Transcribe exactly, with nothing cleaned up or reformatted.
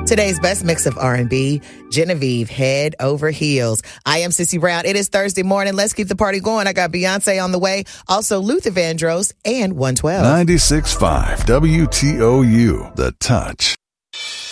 Today's best mix of R and B, Genevieve, Head Over Heels. I am Sissy Brown. It is Thursday morning. Let's keep the party going. I got Beyonce on the way, also Luther Vandross and one twelve. ninety-six point five W T O U, The Touch.